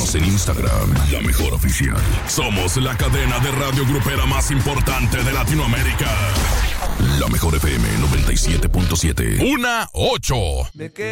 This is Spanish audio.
Síguenos en Instagram, La Mejor Oficial. Somos la cadena de radio grupera más importante de Latinoamérica. La Mejor FM 97.7. 1-8.